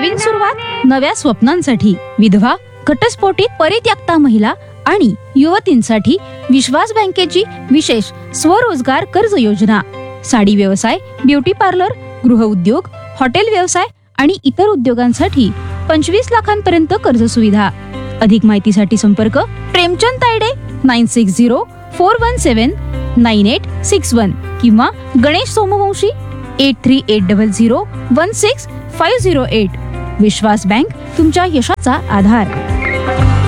नवीन सुरुवात नव्या स्वप्नांसाठी, विधवा, घटस्फोटित, परित्यक्ता महिला आणि युवतींसाठी विश्वास बँकेची विशेष स्वरोजगार कर्ज योजना. साडी व्यवसाय, ब्युटी पार्लर, गृहउद्योग, हॉटेल व्यवसाय आणि इतर उद्योगांसाठी 25 लाखांपर्यंत कर्ज सुविधा. अधिक माहितीसाठी संपर्क प्रेमचंद तायडे 9604179861 किंवा गणेश सोमवंशी 8380016508. विश्वास बँक, तुमच्या यशाचा आधार.